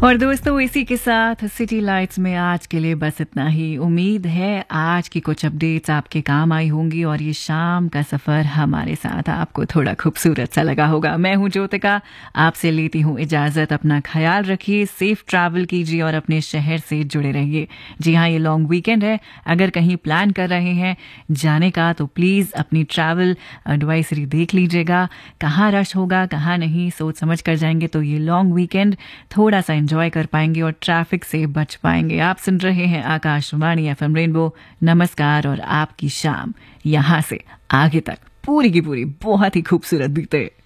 और दोस्तों इसी के साथ सिटी लाइट्स में आज के लिए बस इतना ही। उम्मीद है आज की कुछ अपडेट्स आपके काम आई होंगी और ये शाम का सफर हमारे साथ आपको थोड़ा खूबसूरत सा लगा होगा। मैं हूं ज्योतिका, आपसे लेती हूं इजाजत। अपना ख्याल रखिए, सेफ ट्रैवल कीजिए और अपने शहर से जुड़े रहिए। जी हाँ, ये लॉन्ग वीकेंड है, अगर कहीं प्लान कर रहे हैं जाने का तो प्लीज अपनी ट्रैवल एडवाइजरी देख लीजिएगा, कहाँ रश होगा कहाँ नहीं, सोच समझ कर जाएंगे तो ये लॉन्ग वीकेंड थोड़ा सा एंजॉय कर पाएंगे और ट्रैफिक से बच पाएंगे। आप सुन रहे हैं आकाशवाणी एफएम रेनबो। नमस्कार और आपकी शाम यहां से आगे तक पूरी की पूरी बहुत ही खूबसूरत बीते।